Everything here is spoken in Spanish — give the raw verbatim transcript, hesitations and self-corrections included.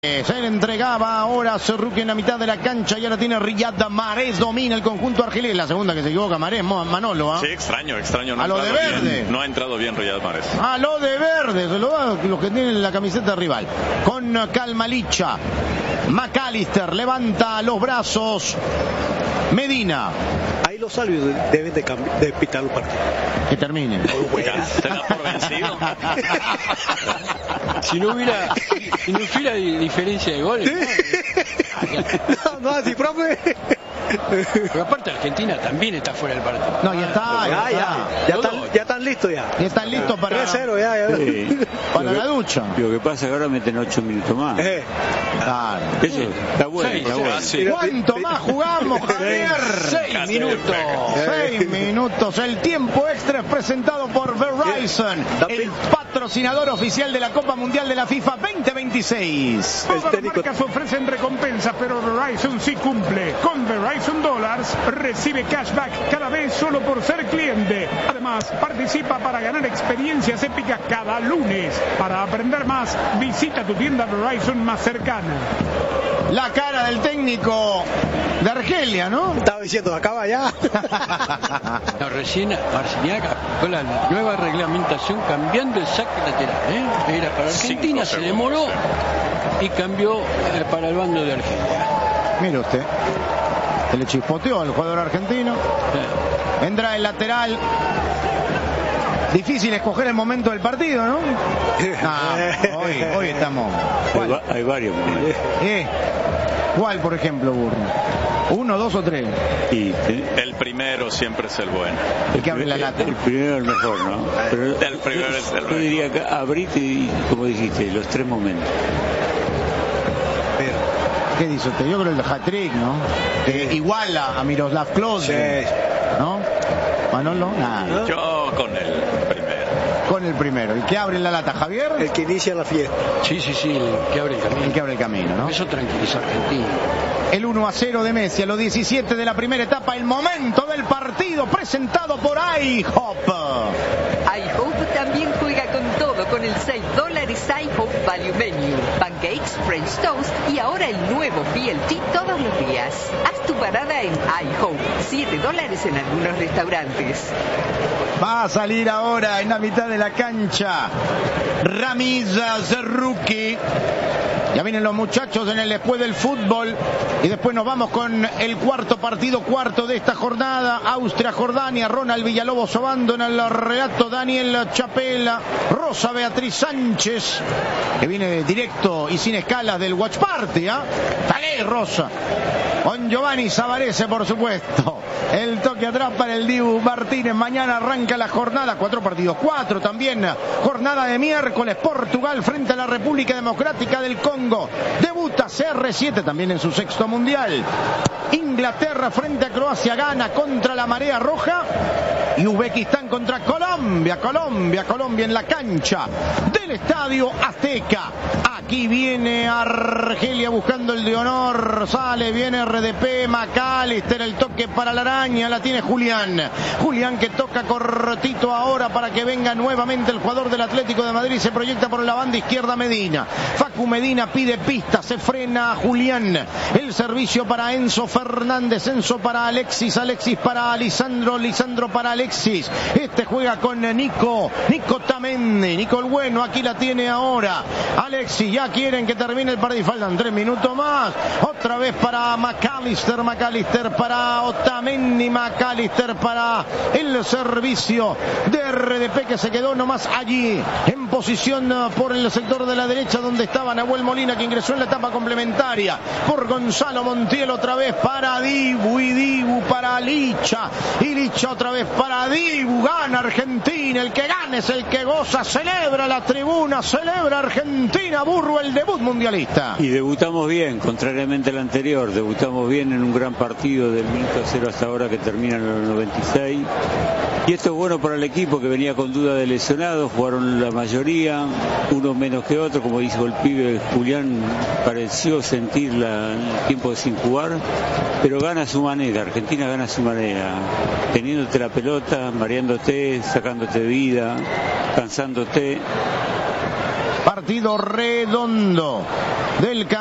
Se le entregaba ahora Cerruque en la mitad de la cancha y ahora tiene Riyad Mahrez, domina el conjunto argelés. La segunda que se equivoca Mahrez, Manolo. ¿eh? Sí, extraño, extraño. No a lo de verde. Bien, no ha entrado bien Riyad Mahrez. A lo de verde, se lo da los que tienen la camiseta rival. Con calma Licha. McAllister levanta los brazos. Medina. Ahí los árbitros deben de, de pitar un partido. Que termine. ¿Te da por vencido? Si no hubiera, si no hubiera diferencia de goles. No, no, así, profe. Pero aparte Argentina también está fuera del partido. No, ya está, ya, ya, está. ya, ya, están, ya están listos ya. Ya están listos para tres cero ya, ya. Sí. Para la ducha. Lo que pasa es que ahora meten ocho minutos más. Eh. Claro. Eso está bueno, Seis, está bueno. sí. ¿Cuánto más jugamos, Javier? Seis Casi minutos. Seis minutos. El tiempo extra es presentado por Verizon, el patrocinador oficial de la Copa Mundial de la FIFA veinte veintiséis. Todas las marcas ofrecen recompensas, pero Verizon sí cumple. Con Verizon Dollars recibe cashback cada vez solo por ser cliente. Además, participa para ganar experiencias épicas cada lunes. Para aprender más, visita tu tienda Verizon más cercana. La cara del técnico de Argelia, ¿no? Estaba diciendo, acaba ya. No, recién Marciniak con la nueva reglamentación cambiando el saque lateral, ¿eh? Era para Argentina, se demoró y cambió eh, para el bando de Argelia. Mire usted, se le chispoteó al jugador argentino. Eh. Entra el lateral. Difícil escoger el momento del partido, ¿no? Ah, hoy, hoy estamos. Hay, va- hay varios. Eh, ¿Cuál, por ejemplo, Burro? ¿Uno, dos o tres? Y, eh, El primero siempre es el bueno. El que abre la lata. el primero es el mejor, ¿no? Pero El primero es el yo mejor. diría que abrite y, como dijiste, los tres momentos. ¿Qué dice usted? Yo creo el hat-trick, ¿no? Que iguala a Miroslav Klose, ¿no? Manolo, nada. Yo con el primero. Con el primero. ¿Y qué abre la lata, Javier? El que inicia la fiesta. Sí, sí, sí, el que abre el camino. El que abre el camino, ¿no? Eso tranquiliza a Argentina. El uno a cero de Messi a los diecisiete de la primera etapa. El momento del partido presentado por iHop. iHope también juega con todo con el seis dólares iHope Value Menu, pancakes, French toast y ahora el nuevo B L T todos los días. Haz tu parada en iHope, siete dólares en algunos restaurantes. Va a salir ahora en la mitad de la cancha Ramiz Cerruque. Ya vienen los muchachos en el después del fútbol. Y después nos vamos con el cuarto partido, cuarto de esta jornada. Austria-Jordania, Ronald Villalobos Obando en el relato, Daniel Chapela, Rosa Beatriz Sánchez, que viene de directo y sin escalas del Watch Party, ¿ah? ¿eh? Dale, Rosa. Con Giovanni Savarese, por supuesto. El toque atrás para el Dibu Martínez. Mañana arranca la jornada. Cuatro partidos. Cuatro también. Jornada de miércoles. Portugal frente a la República Democrática del Congo. Debuta C R siete también en su sexto mundial. Inglaterra frente a Croacia. Gana contra la Marea Roja. Y Uzbekistán contra Colombia. Colombia, Colombia en la cancha del Estadio Azteca. Aquí viene Argelia buscando el de honor. Sale, viene R D P. McAllister, el toque para la araña. La tiene Julián. Julián que toca cortito ahora para que venga nuevamente el jugador del Atlético de Madrid. Se proyecta por la banda izquierda Medina. Facu Medina pide pista. Se frena Julián. El servicio para Enzo Fernández. Enzo para Alexis. Alexis para Lisandro. Lisandro para Alexis. Este juega con Nico. Nico Tamendi. Nico el bueno. Aquí la tiene ahora. Alexis. Ya quieren que termine el partido. Faltan tres minutos más. Otra vez para McAllister. McAllister para Otamendi. McAllister para el servicio de R D P que se quedó nomás allí en posición por el sector de la derecha donde estaba Nahuel Molina, que ingresó en la etapa complementaria por Gonzalo Montiel. Otra vez para Dibu y Dibu para Licha y Licha otra vez para Dibu. Gana Argentina. El que gane es el que goza. Celebra la tribuna. Celebra Argentina. Burro, el debut mundialista. Y debutamos bien, contrariamente al anterior. Debutamos bien en un gran partido del minuto cero hasta ahora que termina en el noventa y seis. Y esto es bueno para el equipo que venía con duda de lesionados. Jugaron la mayoría, uno menos que otro. Como dijo el pibe Julián, pareció sentir la, el tiempo de sin jugar, pero gana a su manera. Argentina gana a su manera, teniéndote la pelota, mareándote, sacándote vida, cansándote. partido redondo del